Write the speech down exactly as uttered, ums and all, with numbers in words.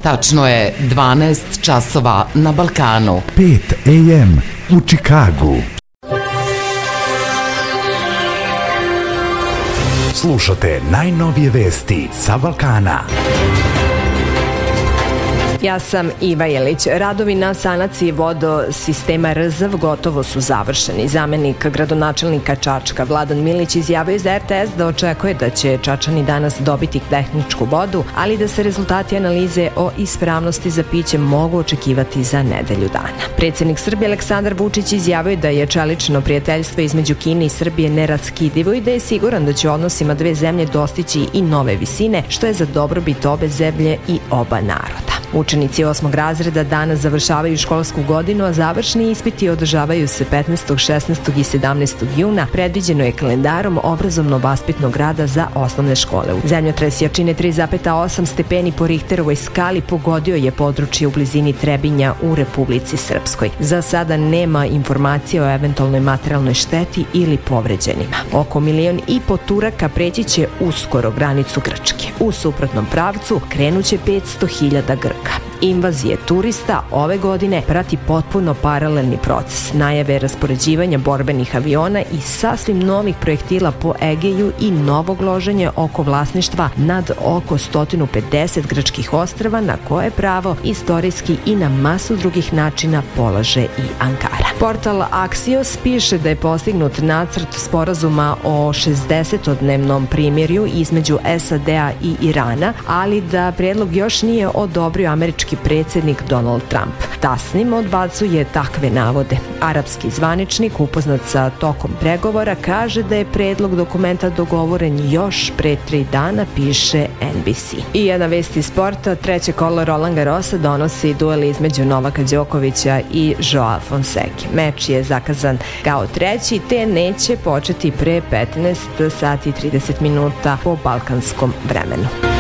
Tačno je dvanaest časova na Balkanu. pet a m u Čikagu. Slušate najnovije vesti sa Balkana. Ja sam Iva Jelić. Radovi na sanaciji vodosistema R Z V gotovo su završeni. Zamenik gradonačelnika Čačka Vladan Milić izjavio za R T S da očekuje da će Čačani danas dobiti tehničku vodu, ali da se rezultati analize o ispravnosti za piće mogu očekivati za nedelju dana. Predsjednik Srbije Aleksandar Vučić izjavio da je čelično prijateljstvo između Kine i Srbije neraskidivo i da je siguran da će u odnosima dve zemlje dostići i nove visine, što je za dobrobit obe zemlje i oba naroda. Učenici osmog razreda danas završavaju školsku godinu, a završni ispiti održavaju se petnaestog, šesnaestog i sedamnaestog juna. Predviđeno je kalendarom obrazovno-vaspitnog rada za osnovne škole. Zemljotres jačine tri zarez osam stepeni po Richterovoj skali pogodio je područje u blizini Trebinja u Republici Srpskoj. Za sada nema informacije o eventualnoj materijalnoj šteti ili povređenima. Oko milion i po Turaka preći će uskoro granicu Grčke. U suprotnom pravcu krenuće petsto hiljada Grka. Invazije turista ove godine prati potpuno paralelni proces. Najave raspoređivanja borbenih aviona i sasvim novih projektila po Egeju i novog loženja oko vlasništva nad oko sto pedeset grčkih ostrva na koje pravo istorijski i na masu drugih načina polaže i Ankara. Portal Axios piše da je postignut nacrt sporazuma o šezdesetodnevnom primirju između S A D-a i Irana, ali da prijedlog još nije odobrio američki predsjednik Donald Trump. Tasnim odbacuje takve navode. Arapski zvaničnik upoznat sa tokom pregovora kaže da je predlog dokumenta dogovoren još pre tri dana, piše N B C. I jedna vest iz sporta, treće kolo Roland Garrosa donosi duel između Novaka Đokovića i Joao Fonseke. Meč je zakazan kao treći, te neće početi pre petnaest sati i trideset minuta po balkanskom vremenu.